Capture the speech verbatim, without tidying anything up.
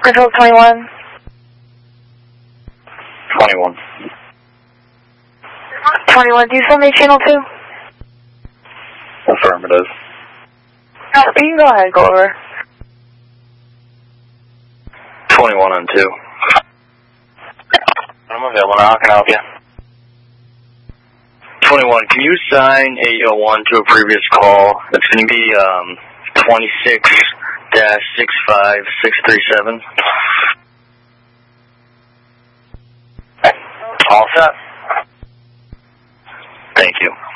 Control twenty-one. twenty-one. twenty-one, do you send me channel two? Affirmative. No, you can go ahead, go over. twenty-one on two. I'm available now, how can I help you? twenty-one, can you sign eight oh one to a previous call? It's going to be um, twenty-six dash six five six three seven. All set. Thank you.